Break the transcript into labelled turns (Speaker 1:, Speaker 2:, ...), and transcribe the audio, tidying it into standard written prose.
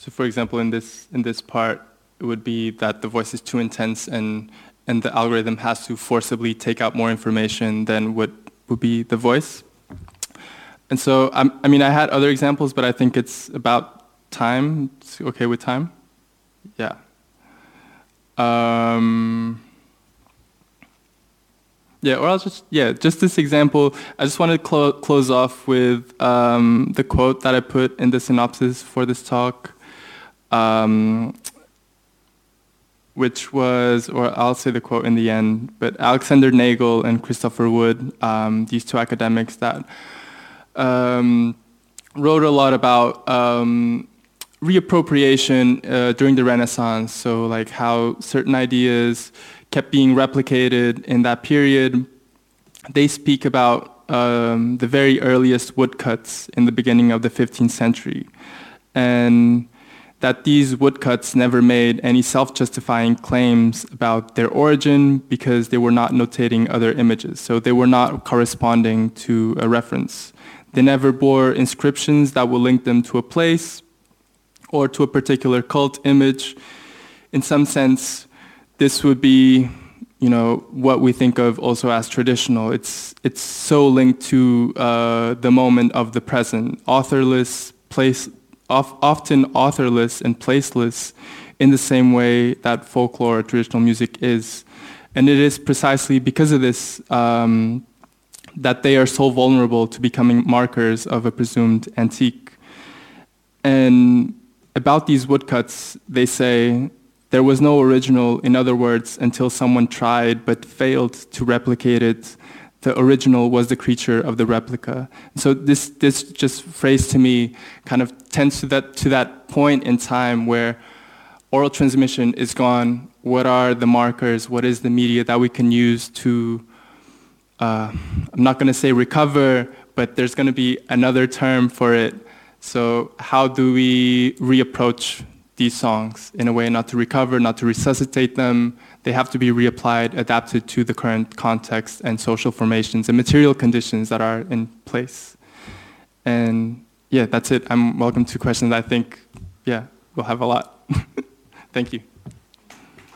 Speaker 1: So for example, in this part, it would be that the voice is too intense and the algorithm has to forcibly take out more information than what would be the voice. And so, I mean, I had other examples, but I think it's about time. It's okay with time? Yeah. Yeah, or I'll just this example. I just wanted to close off with the quote that I put in the synopsis for this talk, which was, or I'll say the quote in the end, but Alexander Nagel and Christopher Wood, these two academics that wrote a lot about reappropriation during the Renaissance, so like how certain ideas kept being replicated in that period. They speak about the very earliest woodcuts in the beginning of the 15th century, and that these woodcuts never made any self-justifying claims about their origin because they were not notating other images, so they were not corresponding to a reference. They never bore inscriptions that would link them to a place or to a particular cult image. In some sense, this would be, you know, what we think of also as traditional. It's so linked to the moment of the present, authorless, often authorless and placeless, in the same way that folklore or traditional music is. And it is precisely because of this that they are so vulnerable to becoming markers of a presumed antique. And about these woodcuts, they say, there was no original, in other words, until someone tried but failed to replicate it. The original was the creature of the replica. So this just phrase to me kind of tends to that point in time where oral transmission is gone. What are the markers? What is the media that we can use to, I'm not going to say recover, but there's going to be another term for it. So how do we reapproach these songs in a way not to recover, not to resuscitate them? They have to be reapplied, adapted to the current context and social formations and material conditions that are in place. And yeah, that's it. I'm welcome to questions. I think, yeah, we'll have a lot. Thank you.